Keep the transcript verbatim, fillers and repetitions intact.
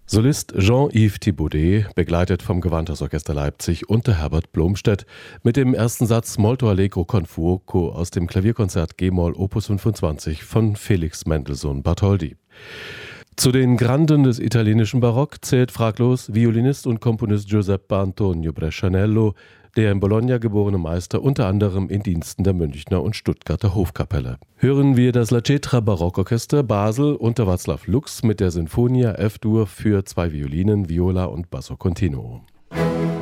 Solist Jean-Yves Thibaudet, begleitet vom Gewandhausorchester Leipzig unter Herbert Blomstedt, mit dem ersten Satz Molto Allegro con fuoco aus dem Klavierkonzert G-Moll Opus fünfundzwanzig von Felix Mendelssohn Bartholdy. Zu den Granden des italienischen Barock zählt fraglos Violinist und Komponist Giuseppe Antonio Brescianello, der in Bologna geborene Meister unter anderem in Diensten der Münchner und Stuttgarter Hofkapelle. Hören wir das La Cetra Barockorchester Basel unter Václav Lux mit der Sinfonia F-Dur für zwei Violinen, Viola und Basso Continuo.